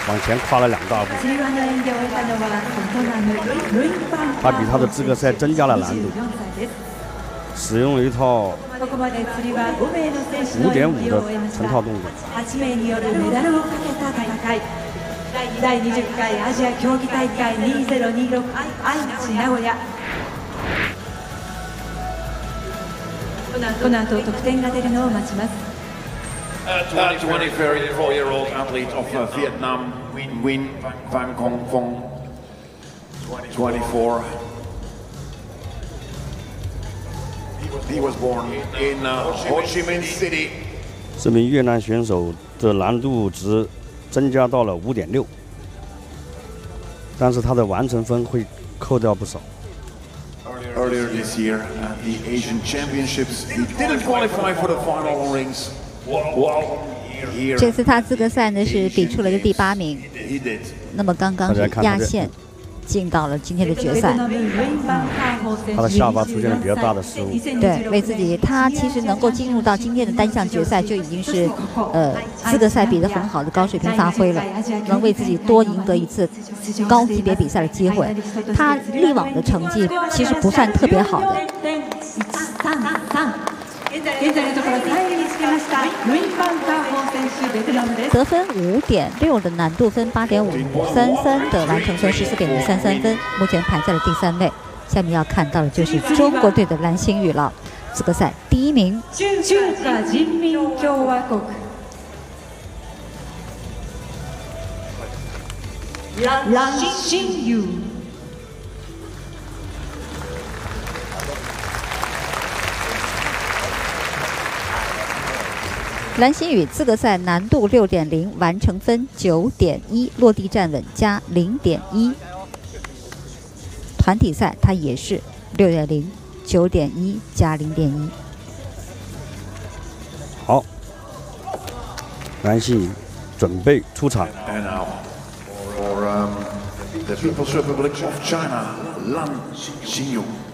往前跨了2大步。他比他的资格赛增加了难度，使用了一套5.5的成套动作。 第20回アジア競技大会2026愛知名古屋。この後得点が出るのを待ちます。 24-year-old athlete of Vietnam, Nguyen Van Cong Phong, 24. He was born in Ho Chi Minh City. 这名越南选手的难度值增加到了5.6，但是他的完成分会扣掉不少。 Earlier this year at the Asian Championships, he didn't qualify for the final rings. 这次他资格赛呢是比出了一个第8名，那么刚刚是压线进到了今天的决赛。 他的下巴出现了比较大的失误。 对，为自己，他其实能够进入到今天的单项决赛就已经是资格赛比得很好的高水平发挥了，能为自己多赢得一次高级别比赛的机会。他历往的成绩其实不算特别好的。得分5.6的难度分8.533的完成分14.133分，目前排在了第3位。下面要看到的就是中国队的蓝星宇了，资格赛第1名。 中華人民共和國藍星宇。 蓝星宇资格赛难度6.0，完成分9.1，落地站稳加0.1。团体赛他也是6.0、9.1加0.1。 好，蓝星宇准备出场。 And now for the People's Republic of China, Lan Xingyu.